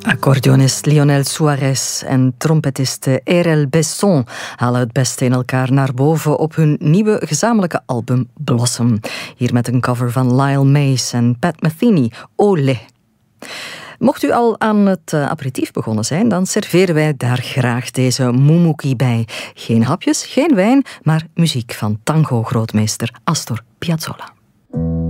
Accordeonist Lionel Suarez en trompetiste Erel Besson halen het beste in elkaar naar boven op hun nieuwe gezamenlijke album Blossom. Hier met een cover van Lyle Mace en Pat Metheny, Olé. Mocht u al aan het aperitief begonnen zijn, dan serveren wij daar graag deze mumuki bij. Geen hapjes, geen wijn, maar muziek van tango-grootmeester Astor Piazzolla.